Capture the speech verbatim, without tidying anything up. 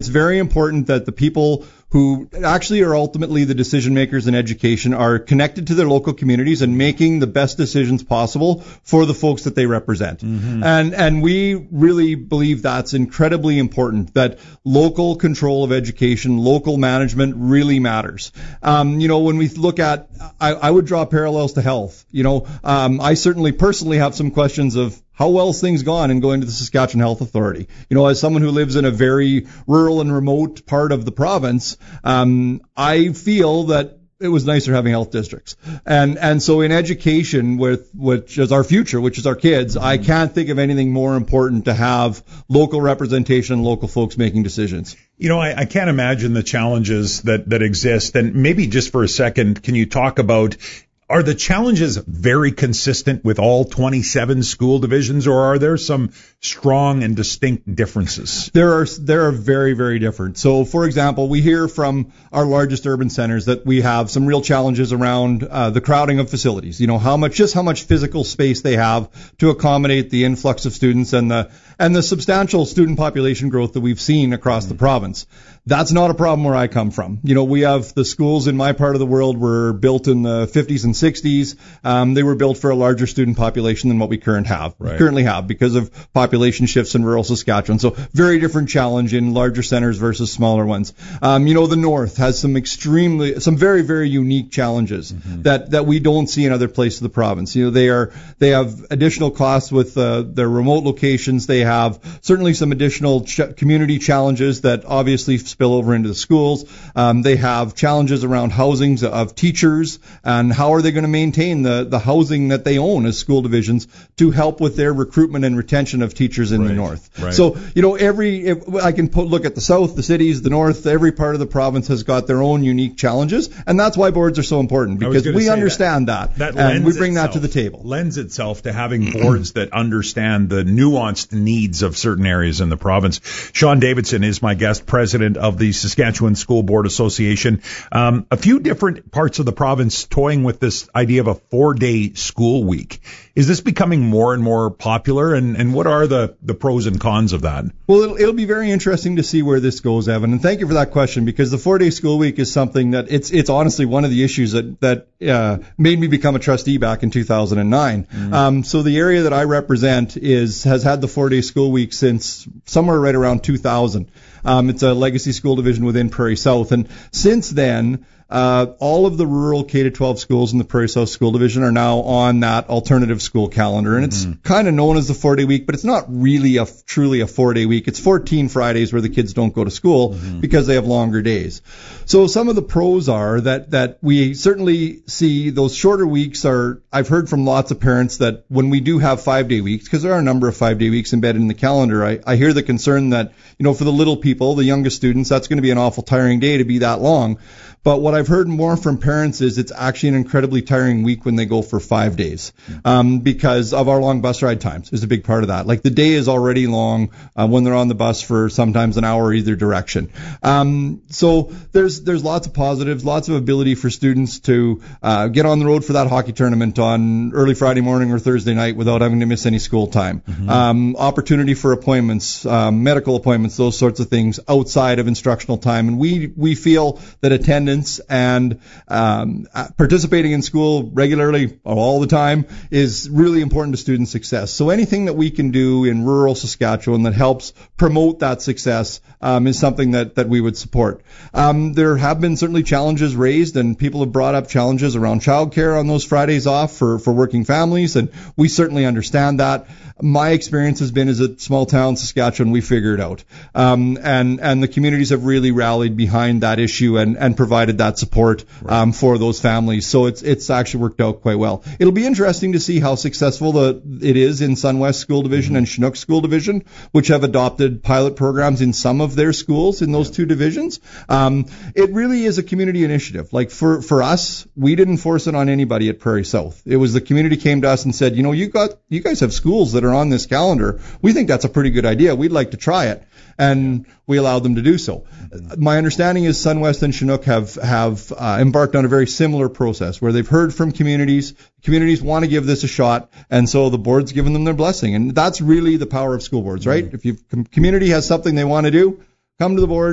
it's very important that the people who actually are ultimately the decision makers in education are connected to their local communities and making the best decisions possible for the folks that they represent. Mm-hmm. And and we really believe that's incredibly important, that local control of education, local management really matters. Um, you know, when we look at, I, I would draw parallels to health. You know, um, I certainly personally have some questions of how well's things gone in going to the Saskatchewan Health Authority. You know, as someone who lives in a very rural and remote part of the province, um, I feel that it was nicer having health districts. And and so in education, with which is our future, which is our kids, mm-hmm. I can't think of anything more important to have local representation and local folks making decisions. You know, I, I can't imagine the challenges that, that exist. And maybe just for a second, can you talk about, are the challenges very consistent with all twenty-seven school divisions, or are there some strong and distinct differences? There are there are very, very different. So, for example, we hear from our largest urban centers that we have some real challenges around uh, the crowding of facilities. You know, how much just how much physical space they have to accommodate the influx of students and the and the substantial student population growth that we've seen across mm-hmm. the province. That's not a problem where I come from. You know, we have the schools in my part of the world were built in the fifties and sixties. Um, they were built for a larger student population than what we current have, right. currently have because of population shifts in rural Saskatchewan. So very different challenge in larger centers versus smaller ones. Um, you know, the North has some extremely, some very, very unique challenges mm-hmm. that, that we don't see in other places of the province. You know, they are, they have additional costs with uh, their remote locations. They have certainly some additional ch- community challenges that obviously spill over into the schools. Um, they have challenges around housings of teachers and how are they going to maintain the, the housing that they own as school divisions to help with their recruitment and retention of teachers in right, the North. Right. So, you know, every, if I can put, look at the South, the cities, the North, every part of the province has got their own unique challenges, and that's why boards are so important, because we understand that, that, that and we bring itself, that to the table. Lends itself to having boards that understand the nuanced needs of certain areas in the province. Sean Davidson is my guest, president of the Saskatchewan School Board Association. Um, a few different parts of the province toying with this idea of a four-day school week. Is this becoming more and more popular, and, and what are the, the pros and cons of that? Well, it'll, it'll be very interesting to see where this goes, Evan, and thank you for that question, because the four-day school week is something that it's it's honestly one of the issues that, that uh, made me become a trustee back in two thousand nine. Mm. Um, so the area that I represent is has had the four-day school week since somewhere right around two thousand. Um, it's a legacy school division within Prairie South, and since then, Uh, all of the rural K to twelve schools in the Prairie South School Division are now on that alternative school calendar, and it's mm-hmm. kind of known as the four-day week, but it's not really a truly a four-day week. It's fourteen Fridays where the kids don't go to school mm-hmm. because they have longer days. So some of the pros are that that we certainly see those shorter weeks are. I've heard from lots of parents that when we do have five-day weeks, because there are a number of five-day weeks embedded in the calendar, I, I hear the concern that, you know, for the little people, the youngest students, that's going to be an awful tiring day to be that long. But what I've heard more from parents is it's actually an incredibly tiring week when they go for five days um, because of our long bus ride times is a big part of that. Like the day is already long uh, when they're on the bus for sometimes an hour either direction. Um, so there's there's lots of positives, lots of ability for students to uh, get on the road for that hockey tournament on early Friday morning or Thursday night without having to miss any school time. Mm-hmm. Um, opportunity for appointments, um, medical appointments, those sorts of things outside of instructional time. And we we feel that attendance and um, participating in school regularly all the time is really important to student success. So anything that we can do in rural Saskatchewan that helps promote that success um, is something that, that we would support. Um, there have been certainly challenges raised, and people have brought up challenges around childcare on those Fridays off for, for working families, and we certainly understand that. My experience has been as a small town Saskatchewan, we figure it out. Um, and, and the communities have really rallied behind that issue and, and provided that support um, for those families. So it's it's actually worked out quite well. It'll be interesting to see how successful the it is in Sunwest School Division mm-hmm. and Chinook School Division, which have adopted pilot programs in some of their schools in those yeah. two divisions. Um, it really is a community initiative. Like for, for us, we didn't force it on anybody at Prairie South. It was the community came to us and said, you know, you got you guys have schools that are on this calendar. We think that's a pretty good idea. We'd like to try it. And we allowed them to do so. My understanding is Sunwest and Chinook have have uh, embarked on a very similar process where they've heard from communities. Communities want to give this a shot, and so the board's given them their blessing. And that's really the power of school boards, right? Mm-hmm. If you community has something they want to do, come to the board.